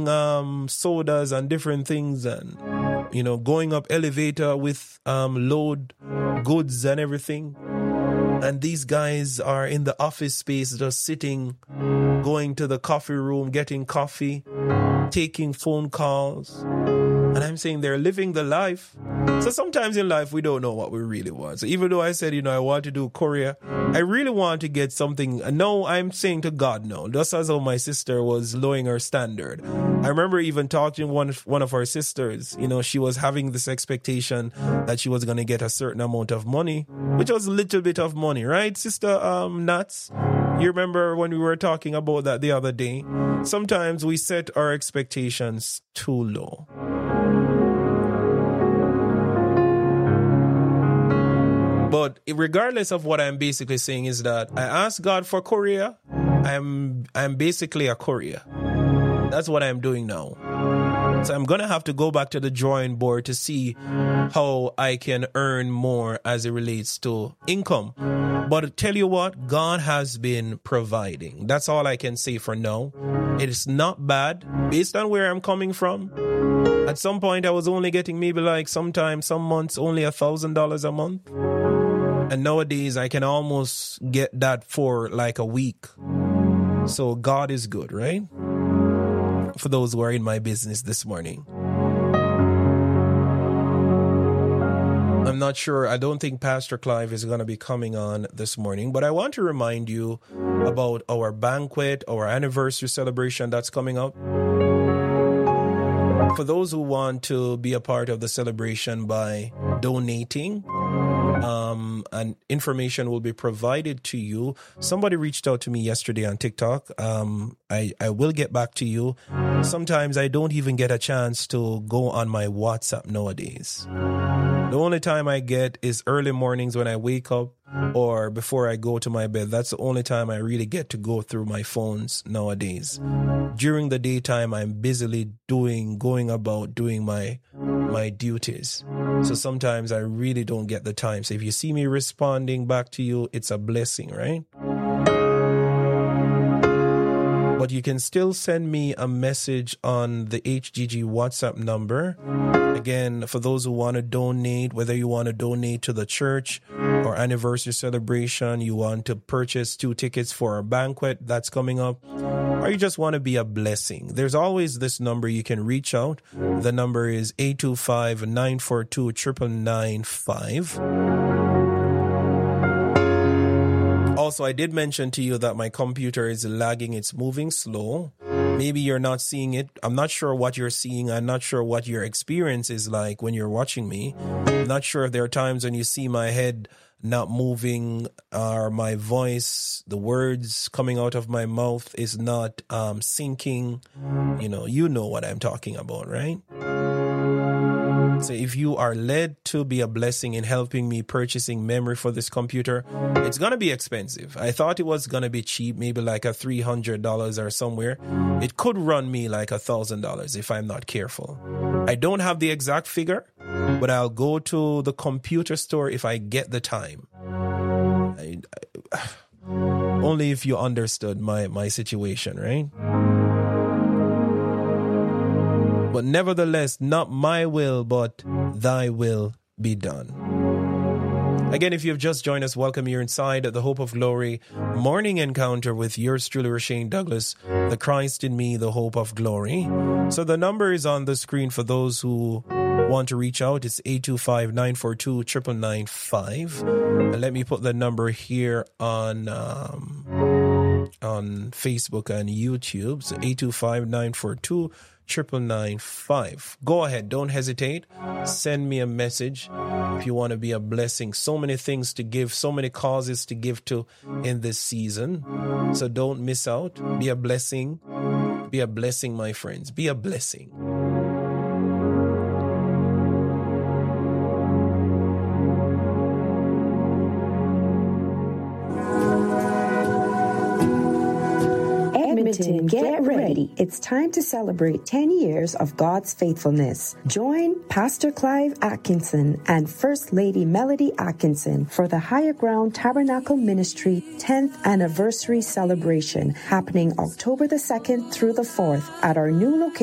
buying sodas and different things, and going up elevator with load goods and everything. And these guys are in the office space just sitting, going to the coffee room, getting coffee, taking phone calls. And I'm saying they're living the life. So sometimes in life, we don't know what we really want. So even though I said, I want to do Korea, I really want to get something. No, I'm saying to God, no. Just as how my sister was lowering her standard. I remember even talking to one of our sisters. She was having this expectation that she was going to get a certain amount of money, which was a little bit of money, right, Sister Nuts? You remember when we were talking about that the other day? Sometimes we set our expectations too low. But regardless of what I'm basically saying is that I asked God for Korea. I'm basically a courier. That's what I'm doing now. So I'm going to have to go back to the drawing board to see how I can earn more as it relates to income. But tell you what, God has been providing. That's all I can say for now. It is not bad based on where I'm coming from. At some point, I was only getting maybe like some months, only $1,000 a month. And nowadays, I can almost get that for like a week. So God is good, right? For those who are in my business this morning. I'm not sure. I don't think Pastor Clive is going to be coming on this morning, but I want to remind you about our banquet, our anniversary celebration that's coming up. For those who want to be a part of the celebration by donating, and information will be provided to you. Somebody reached out to me yesterday on TikTok. I will get back to you. Sometimes I don't even get a chance to go on my WhatsApp nowadays. The only time I get is early mornings when I wake up or before I go to my bed. That's the only time I really get to go through my phones nowadays. During the daytime, I'm busily going about doing my duties. So sometimes I really don't get the time. So if you see me responding back to you, it's a blessing, right? But you can still send me a message on the HGG WhatsApp number. Again, for those who want to donate, whether you want to donate to the church or anniversary celebration, you want to purchase 2 tickets for a banquet that's coming up, or you just want to be a blessing, there's always this number you can reach out. The number is 825-942-9995. Also, I did mention to you that my computer is lagging. It's moving slow. Maybe you're not seeing it. I'm not sure what you're seeing. I'm not sure what your experience is like when you're watching me. I'm not sure if there are times when you see my head not moving or my voice, the words coming out of my mouth is not syncing. You know what I'm talking about, right? So if you are led to be a blessing in helping me purchasing memory for this computer, it's going to be expensive. I thought it was going to be cheap, maybe like a $300 or somewhere. It could run me like $1,000 if I'm not careful. I don't have the exact figure, but I'll go to the computer store if I get the time. Only if you understood my situation, right? But nevertheless, not my will, but thy will be done. Again, if you've just joined us, welcome. You're inside the Hope of Glory morning encounter with yours truly, Rashane Douglas, the Christ in me, the hope of glory. So the number is on the screen for those who want to reach out. It's 825-942-9995. And let me put the number here on Facebook and YouTube. So 825-942-9995. Go ahead. Don't hesitate. Send me a message if you want to be a blessing. So many things to give, so many causes to give to in this season. So don't miss out. Be a blessing. Be a blessing, my friends. Be a blessing. Edmonton, get ready. It's time to celebrate 10 years of God's faithfulness. Join Pastor Clive Atkinson and First Lady Melody Atkinson for the Higher Ground Tabernacle Ministry 10th anniversary celebration happening October the 2nd through the 4th at our new location